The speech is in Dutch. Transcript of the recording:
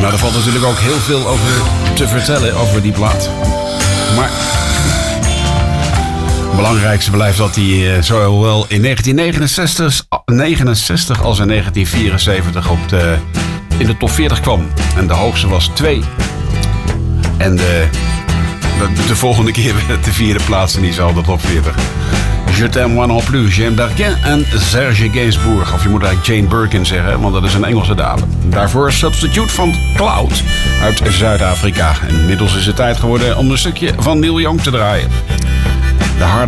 Nou, er valt natuurlijk ook heel veel over te vertellen over die plaat. Maar het belangrijkste blijft dat hij zowel in 1969 als in 1974 in de top 40 kwam. En de hoogste was 2. En de volgende keer de 4e plaats in diezelfde top 40. Je t'aime moi non plus, Jeanne Birkin en Serge Gainsbourg. Of je moet eigenlijk Jane Birkin zeggen, want dat is een Engelse dame. Daarvoor Substitute van Cloud uit Zuid-Afrika. En inmiddels is het tijd geworden om een stukje van Neil Young te draaien. The Heart